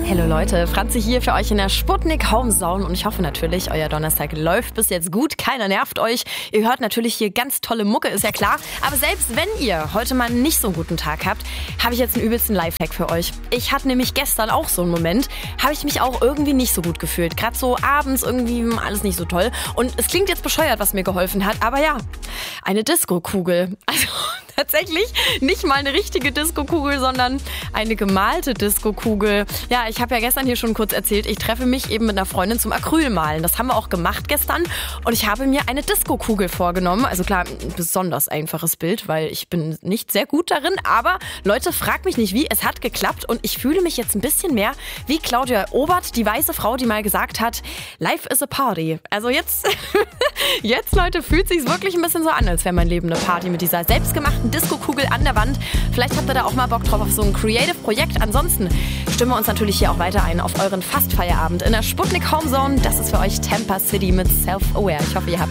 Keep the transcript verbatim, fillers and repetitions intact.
Hallo Leute, Franzi hier für euch in der Sputnik Homezone und ich hoffe natürlich, euer Donnerstag läuft bis jetzt gut, keiner nervt euch. Ihr hört natürlich hier ganz tolle Mucke, ist ja klar, aber selbst wenn ihr heute mal nicht so einen guten Tag habt, habe ich jetzt einen übelsten Lifehack für euch. Ich hatte nämlich gestern auch so einen Moment, habe ich mich auch irgendwie nicht so gut gefühlt, gerade so abends irgendwie alles nicht so toll und es klingt jetzt bescheuert, was mir geholfen hat, aber ja, eine Disco-Kugel, also tatsächlich nicht mal eine richtige Disco-Kugel, sondern eine gemalte Disco-Kugel. Ja, ich habe ja gestern hier schon kurz erzählt, ich treffe mich eben mit einer Freundin zum Acrylmalen. Das haben wir auch gemacht gestern und ich habe mir eine Disco-Kugel vorgenommen. Also klar, ein besonders einfaches Bild, weil ich bin nicht sehr gut darin. Aber Leute, fragt mich nicht wie, es hat geklappt und ich fühle mich jetzt ein bisschen mehr wie Claudia Obert, die weiße Frau, die mal gesagt hat, Life is a Party. Also jetzt, jetzt Leute, fühlt sich's wirklich ein bisschen so an, als wäre mein Leben eine Party mit dieser selbstgemachten Disco-Kugel an der Wand. Vielleicht habt ihr da auch mal Bock drauf auf so ein Creative-Projekt. Ansonsten stimmen wir uns natürlich hier auch weiter ein auf euren Fast-Feierabend in der Sputnik Homezone. Das ist für euch Tampa City mit Self-Aware. Ich hoffe, ihr habt